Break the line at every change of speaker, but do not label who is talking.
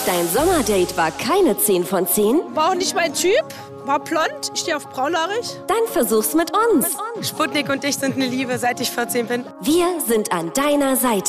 Dein Sommerdate war keine 10 von 10?
War auch nicht mein Typ. War blond. Ich stehe auf braunhaarig.
Dann versuch's mit uns.
Sputnik und ich sind eine Liebe, seit ich 14 bin.
Wir sind an deiner Seite.